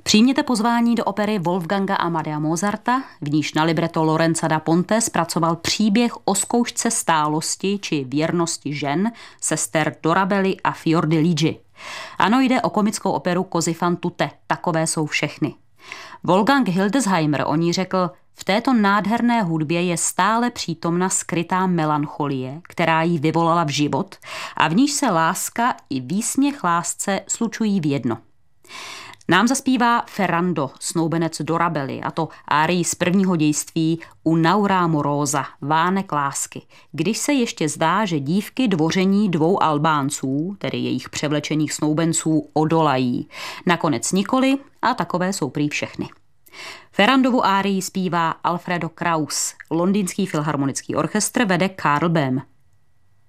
Přijměte pozvání do opery Wolfganga Amadea Mozarta, v níž na libreto Lorenza da Ponte zpracoval příběh o zkoušce stálosti či věrnosti žen, sester Dorabelli a Fiordiligi. Ano, jde o komickou operu Così fan tutte, takové jsou všechny. Wolfgang Hildesheimer o ní řekl: v této nádherné hudbě je stále přítomna skrytá melancholie, která ji vyvolala v život a v níž se láska i výsměch lásce slučují v jedno. Nám zaspívá Ferrando, snoubenec Dorabelli, a to árii z prvního dějství Un'aura amorosa, vánek lásky, když se ještě zdá, že dívky dvoření dvou Albánců, tedy jejich převlečených snoubenců, odolají. Nakonec nikoli a takové jsou prý všechny. Ferrandovu árii zpívá Alfredo Kraus, londýnský filharmonický orchestr vede Karl Böhm.